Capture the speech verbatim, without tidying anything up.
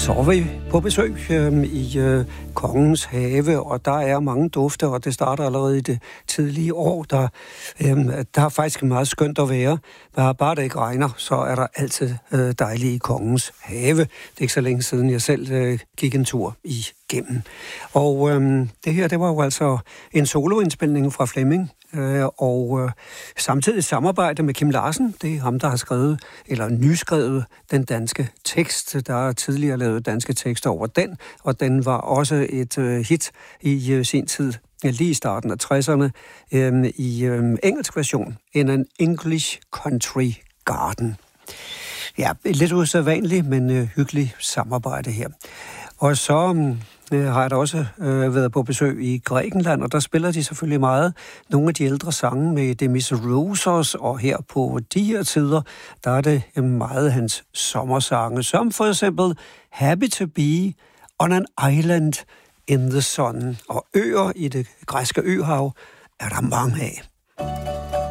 Så var vi på besøg øh, i øh, Kongens Have, og der er mange dufte, og det starter allerede i det tidlige år. Der, øh, der er faktisk meget skønt at være. Bare, bare det ikke regner, så er der altid øh, dejligt i Kongens Have. Det er ikke så længe siden, jeg selv øh, gik en tur igennem. Og øh, det her, det var jo altså en soloindspilning fra Flemming, øh, og øh, samtidig samarbejde med Kim Larsen. Det er ham, der har skrevet, eller nyskrevet den danske tekst. Der er tidligere lavet danske tekster over den, og den var også et øh, hit i øh, sin tid, lige i starten af tresserne, øh, i øh, engelsk version, In an English Country Garden. Ja, lidt usædvanligt, men øh, hyggeligt samarbejde her. Og så øh, har jeg da også øh, været på besøg i Grækenland, og der spiller de selvfølgelig meget nogle af de ældre sange med Demis Roussos, og her på de her tider, der er det meget hans sommersange, som for eksempel Happy to be on an island in the sun. Og øer i det græske øhav er der mange af.